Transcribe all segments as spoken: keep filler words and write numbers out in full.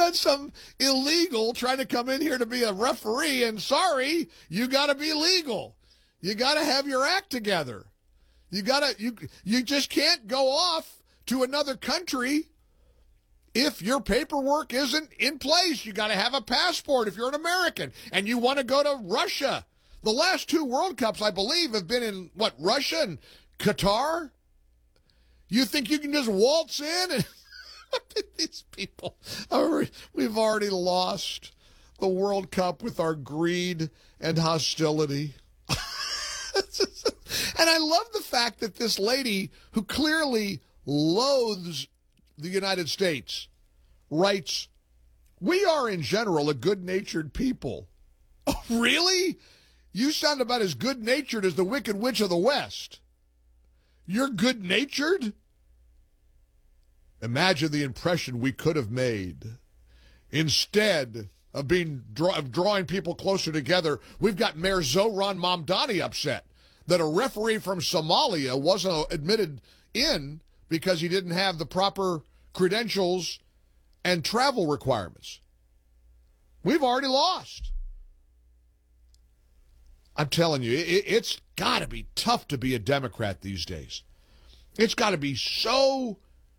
got some illegal trying to come in here to be a referee, and sorry, you got to be legal. You got to have your act together. You got to you you just can't go off to another country if your paperwork isn't in place. You got to have a passport if you're an American and you want to go to Russia. The last two World Cups, I believe, have been in, what, Russia and Qatar? You think you can just waltz in? And these people, are, we've already lost the World Cup with our greed and hostility. And I love the fact that this lady, who clearly loathes the United States, writes, "We are in general a good-natured people." Oh, really? You sound about as good-natured as the Wicked Witch of the West. You're good-natured? Imagine the impression we could have made. Instead of being draw, of drawing people closer together, we've got Mayor Zohran Mamdani upset that a referee from Somalia wasn't admitted in because he didn't have the proper credentials and travel requirements. We've already lost. I'm telling you, it, it's got to be tough to be a Democrat these days. It's got to be so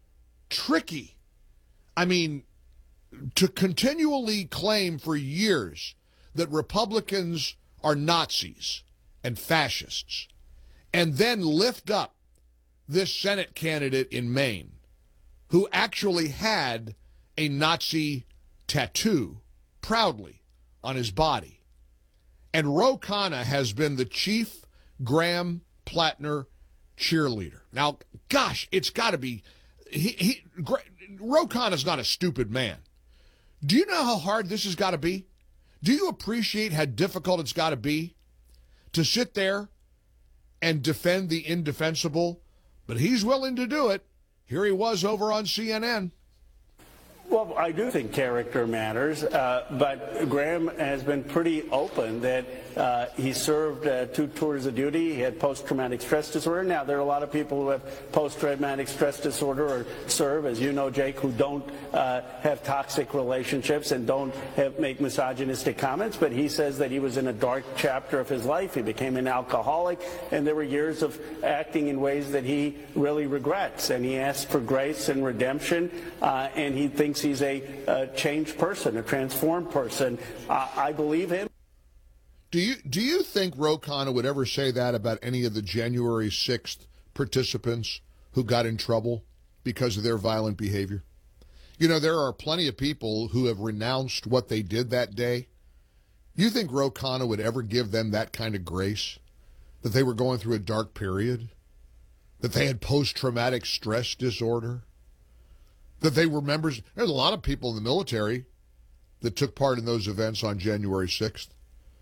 tricky. I mean, to continually claim for years that Republicans are Nazis and fascists, and then lift up this Senate candidate in Maine who actually had a Nazi tattoo proudly on his body. And Ro Khanna has been the chief Graham Plattner cheerleader. Now, gosh, it's got to be, he, he, Ro Khanna's not a stupid man. Do you know how hard this has got to be? Do you appreciate how difficult it's got to be to sit there and defend the indefensible? But he's willing to do it. Here he was over on C N N. Well, I do think character matters, uh, but Graham has been pretty open that uh, he served uh, two tours of duty. He had post-traumatic stress disorder. Now, there are a lot of people who have post-traumatic stress disorder or serve, as you know, Jake, who don't uh, have toxic relationships and don't have, make misogynistic comments, but he says that he was in a dark chapter of his life. He became an alcoholic, and there were years of acting in ways that he really regrets, and he asked for grace and redemption, uh, and he thinks he's a, a changed person, a transformed person. Uh, I believe him. Do you do you think Ro Khanna would ever say that about any of the January sixth participants who got in trouble because of their violent behavior? You know, there are plenty of people who have renounced what they did that day. You think Ro Khanna would ever give them that kind of grace? That they were going through a dark period? That they had post-traumatic stress disorder? That they were members? There's a lot of people in the military that took part in those events on January sixth.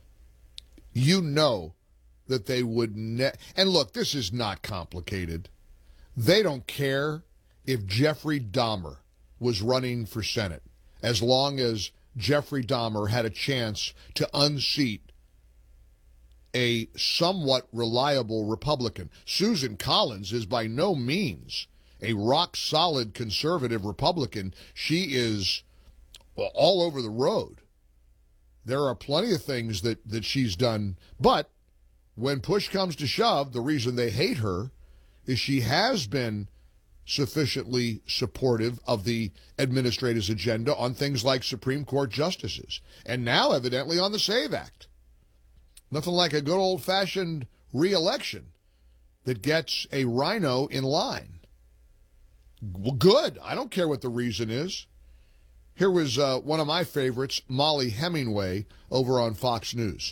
You know that they would ne- and look, this is not complicated. They don't care if Jeffrey Dahmer was running for Senate, as long as Jeffrey Dahmer had a chance to unseat a somewhat reliable Republican. Susan Collins is by no means a rock-solid conservative Republican. She is well, all over the road. There are plenty of things that, that she's done, but when push comes to shove, the reason they hate her is she has been sufficiently supportive of the administrator's agenda on things like Supreme Court justices, and now evidently on the SAVE Act. Nothing like a good old-fashioned re-election that gets a rhino in line. Well, good. I don't care what the reason is. Here was uh, one of my favorites, Mollie Hemingway, over on Fox News.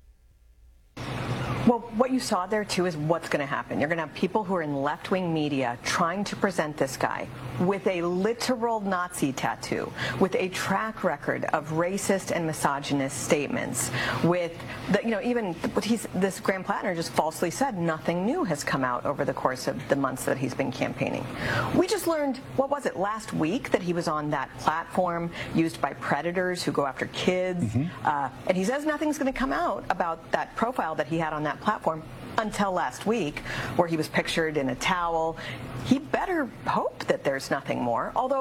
Well, what you saw there, too, is what's going to happen. You're going to have people who are in left-wing media trying to present this guy with a literal Nazi tattoo, with a track record of racist and misogynist statements, with, the, you know, even what he's, this Graham Plattner just falsely said, nothing new has come out over the course of the months that he's been campaigning. We just learned, what was it, last week, that he was on that platform used by predators who go after kids, mm-hmm. uh, and he says nothing's going to come out about that profile that he had on that platform until last week, where he was pictured in a towel. He better hope that there's nothing more, although